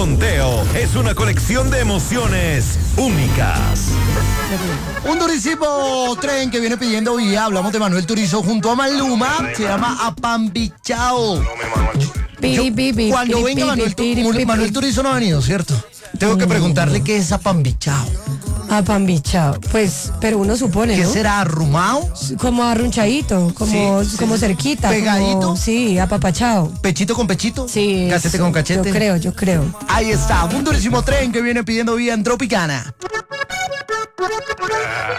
Conteo es una colección de emociones únicas. Un durísimo tren que viene pidiendo vía. Hablamos de Manuel Turizo junto a Maluma. Se llama Apambichao. Cuando venga Manuel Turizo no ha venido, ¿cierto? Tengo que preguntarle qué es Apambichao. Apambichao, pues, pero uno supone, ¿Qué ¿no? será? ¿Arrumado? Como arrunchadito, como cerquita. ¿Pegadito? Como, sí, apapachao. ¿Pechito con pechito? Sí. ¿Cachete con cachete? Yo creo. Ahí está, un durísimo tren que viene pidiendo vía en Tropicana.